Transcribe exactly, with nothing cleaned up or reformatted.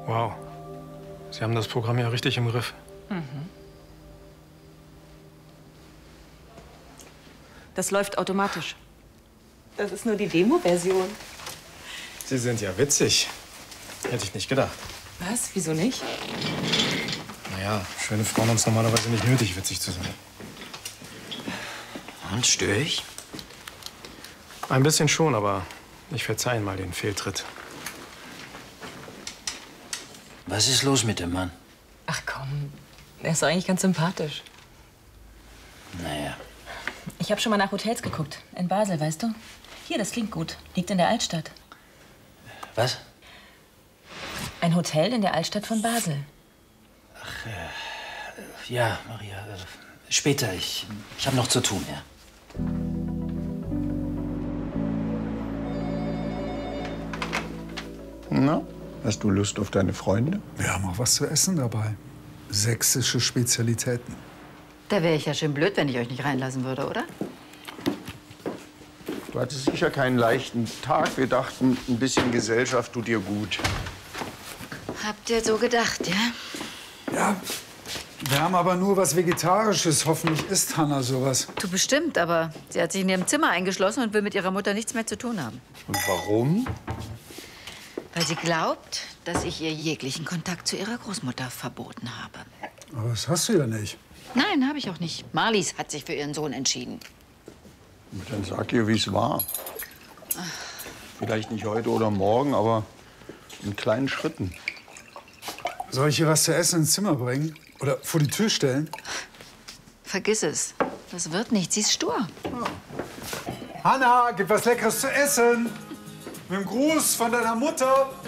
Wow. Sie haben das Programm ja richtig im Griff. Mhm. Das läuft automatisch. Das ist nur die Demo-Version. Sie sind ja witzig. Hätte ich nicht gedacht. Was? Wieso nicht? Naja, schöne Frauen haben es normalerweise nicht nötig, witzig zu sein. Und störe ich? Ein bisschen schon, aber ich verzeihe Ihnen mal den Fehltritt. Was ist los mit dem Mann? Ach komm, er ist doch eigentlich ganz sympathisch. Naja. Ich habe schon mal nach Hotels geguckt. In Basel, weißt du? Hier, das klingt gut. Liegt in der Altstadt. Was? Ein Hotel in der Altstadt von Basel. Ach, äh, ja, Maria. Äh, später. Ich, ich habe noch zu tun, ja. Na, hast du Lust auf deine Freunde? Wir haben auch was zu essen dabei. Sächsische Spezialitäten. Da wäre ich ja schön blöd, wenn ich euch nicht reinlassen würde, oder? Du hattest sicher keinen leichten Tag. Wir dachten, ein bisschen Gesellschaft tut dir gut. Habt ihr so gedacht, ja? Ja, wir haben aber nur was Vegetarisches. Hoffentlich isst Hanna sowas. Du bestimmt, aber sie hat sich in ihrem Zimmer eingeschlossen und will mit ihrer Mutter nichts mehr zu tun haben. Und warum? Weil sie glaubt, dass ich ihr jeglichen Kontakt zu ihrer Großmutter verboten habe. Aber das hast du ja nicht. Nein, habe ich auch nicht. Marlies hat sich für ihren Sohn entschieden. Dann sag ihr, wie es war. Vielleicht nicht heute oder morgen, aber in kleinen Schritten. Soll ich ihr was zu essen ins Zimmer bringen? Oder vor die Tür stellen? Vergiss es. Das wird nicht. Sie ist stur. Oh. Hanna, gib was Leckeres zu essen. Mit dem Gruß von deiner Mutter.